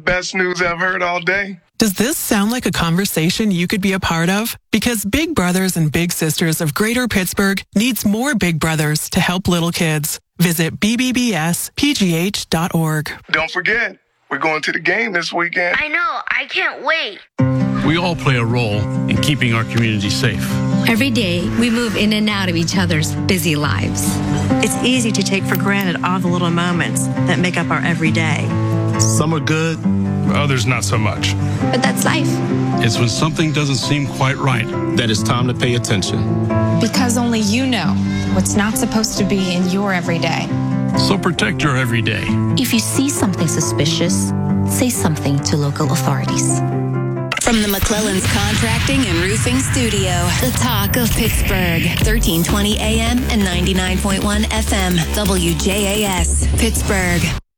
best news I've heard all day. Does this sound like a conversation you could be a part of? Because Big Brothers and Big Sisters of Greater Pittsburgh needs more Big Brothers to help little kids. Visit bbbspgh.org. Don't forget, we're going to the game this weekend. I know. I can't wait. We all play a role in keeping our community safe. Every day, we move in and out of each other's busy lives. It's easy to take for granted all the little moments that make up our everyday. Some are good, others not so much. But that's life. It's when something doesn't seem quite right that it's time to pay attention. Because only you know what's not supposed to be in your everyday. So protect your everyday. If you see something suspicious, say something to local authorities. From the McClellan's Contracting and Roofing Studio, the talk of Pittsburgh, 1320 AM and 99.1 FM, WJAS, Pittsburgh.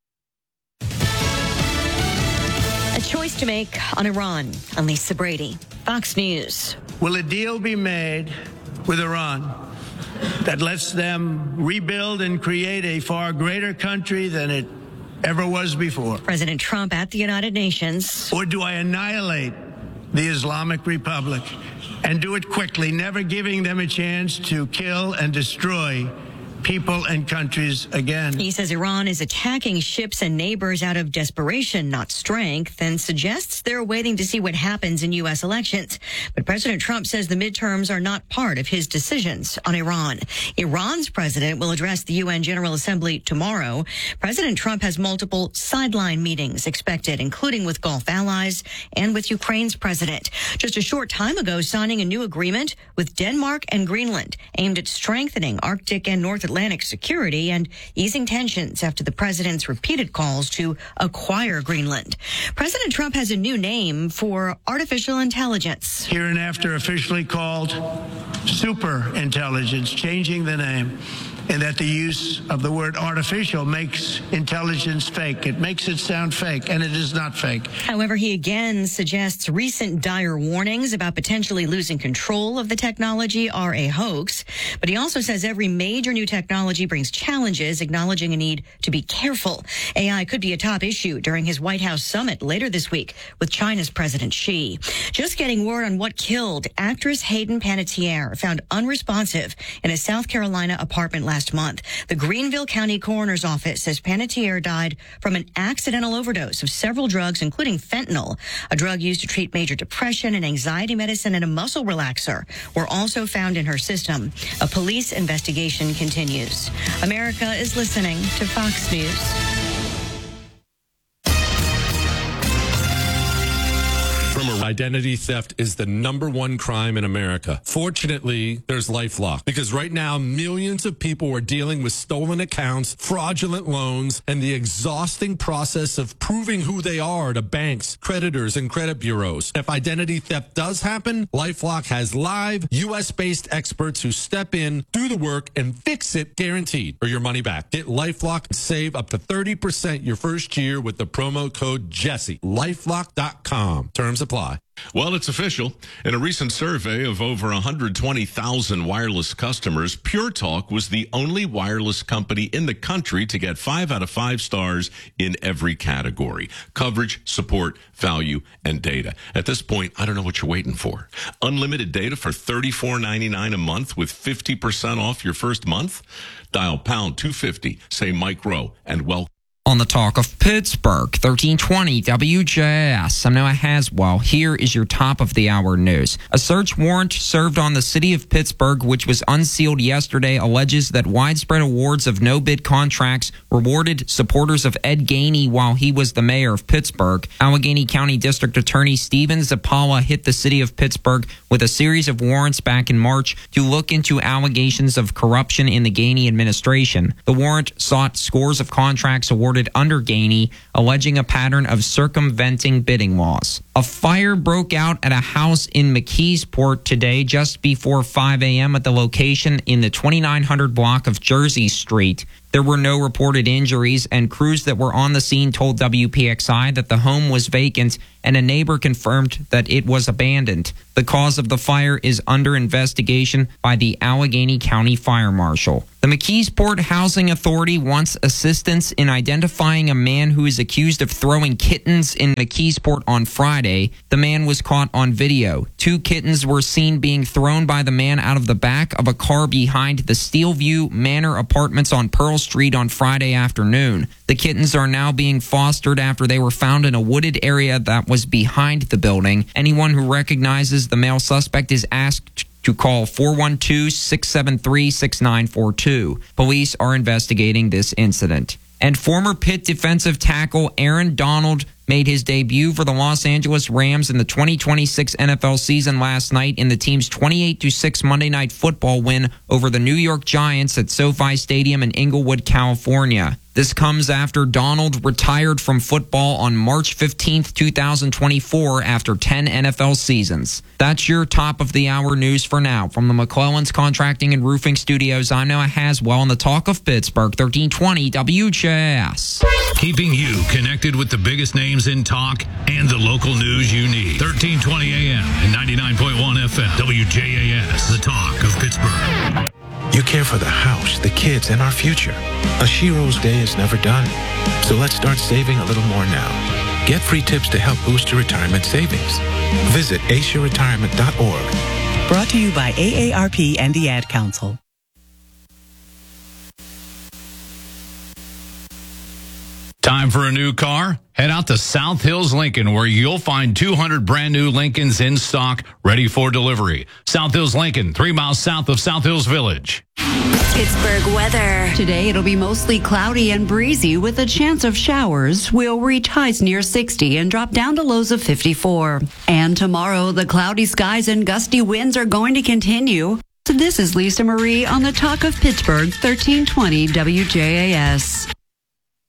A choice to make on Iran. I'm Lisa Brady, Fox News. Will a deal be made with Iran that lets them rebuild and create a far greater country than it ever was before? President Trump at the United Nations. Or do I annihilate the Islamic Republic and do it quickly, never giving them a chance to kill and destroy people and countries again? He says Iran is attacking ships and neighbors out of desperation, not strength, and suggests they're waiting to see what happens in U.S. elections. But President Trump says the midterms are not part of his decisions on Iran. Iran's president will address the UN General Assembly tomorrow. President Trump has multiple sideline meetings expected, including with Gulf allies and with Ukraine's president. Just a short time ago, signing a new agreement with Denmark and Greenland aimed at strengthening Arctic and North Atlantic security and easing tensions after the president's repeated calls to acquire Greenland. President Trump has a new name for artificial intelligence. Hereinafter officially called super intelligence, changing the name, and that the use of the word artificial makes intelligence fake. It makes it sound fake, and it is not fake. However, he again suggests recent dire warnings about potentially losing control of the technology are a hoax. But he also says every major new technology brings challenges, acknowledging a need to be careful. AI could be a top issue during his White House summit later this week with China's President Xi. Just getting word on what killed actress Hayden Panettiere, found unresponsive in a South Carolina apartment last month. The Greenville County Coroner's Office says Panettiere died from an accidental overdose of several drugs, including fentanyl. A drug used to treat major depression, and anxiety medicine, and a muscle relaxer were also found in her system. A police investigation continues. America is listening to Fox News. Identity theft is the #1 crime in America. Fortunately, there's LifeLock, because right now millions of people are dealing with stolen accounts, fraudulent loans, and the exhausting process of proving who they are to banks, creditors, and credit bureaus. If identity theft does happen, LifeLock has live U.S.-based experts who step in, do the work, and fix it, guaranteed, or your money back. Get LifeLock and save up to 30% your first year with the promo code Jesse. LifeLock.com. Terms apply. Well, it's official. In a recent survey of over 120,000 wireless customers, Pure Talk was the only wireless company in the country to get 5 out of 5 stars in every category: coverage, support, value, and data. At this point, I don't know what you're waiting for. Unlimited data for $34.99 a month with 50% off your first month? Dial pound 250, say Mike Rowe, and welcome. On the talk of Pittsburgh, 1320 WJS. I'm Noah Haswell. Here is your top of the hour news. A search warrant served on the city of Pittsburgh, which was unsealed yesterday, alleges that widespread awards of no-bid contracts rewarded supporters of Ed Gainey while he was the mayor of Pittsburgh. Allegheny County District Attorney Stephen Zappala hit the city of Pittsburgh with a series of warrants back in March to look into allegations of corruption in the Gainey administration. The warrant sought scores of contracts awarded under Gainey, alleging a pattern of circumventing bidding laws. A fire broke out at a house in McKeesport today just before 5 a.m. at the location in the 2900 block of Jersey Street. There were no reported injuries, and crews that were on the scene told WPXI that the home was vacant, and a neighbor confirmed that it was abandoned. The cause of the fire is under investigation by the Allegheny County Fire Marshal. The McKeesport Housing Authority wants assistance in identifying a man who is accused of throwing kittens in McKeesport on Friday. The man was caught on video. 2 kittens were seen being thrown by the man out of the back of a car behind the Steelview Manor Apartments on Pearl Street on Friday afternoon. The kittens are now being fostered after they were found in a wooded area that was behind the building. Anyone who recognizes the male suspect is asked to call 412-673-6942. Police are investigating this incident. And former Pitt defensive tackle Aaron Donald made his debut for the Los Angeles Rams in the 2026 NFL season last night in the team's 28-6 Monday Night Football win over the New York Giants at SoFi Stadium in Inglewood, California. This comes after Donald retired from football on March 15, 2024 after 10 NFL seasons. That's your top of the hour news for now. From the McClellan's Contracting and Roofing Studios, I'm Noah Haswell on the Talk of Pittsburgh, 1320 WJS. Keeping you connected with the biggest names in talk and the local news you need. 1320 AM and 99.1 FM. WJAS, the Talk of Pittsburgh. You care for the house, the kids, and our future. A Shiro's day is never done. So let's start saving a little more now. Get free tips to help boost your retirement savings. Visit asiaretirement.org. Brought to you by AARP and the Ad Council. Time for a new car? Head out to South Hills Lincoln, where you'll find 200 brand new Lincolns in stock, ready for delivery. South Hills Lincoln, 3 miles south of South Hills Village. Pittsburgh weather. Today it'll be mostly cloudy and breezy with a chance of showers. We'll reach highs near 60 and drop down to lows of 54. And tomorrow, the cloudy skies and gusty winds are going to continue. So this is Lisa Marie on the Talk of Pittsburgh, 1320 WJAS.